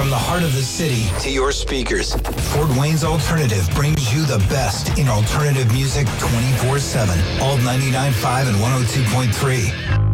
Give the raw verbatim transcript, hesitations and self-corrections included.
From the heart of the city to your speakers, Fort Wayne's Alternative brings you the best in alternative music twenty-four seven. Alt ninety-nine point five and one oh two point three.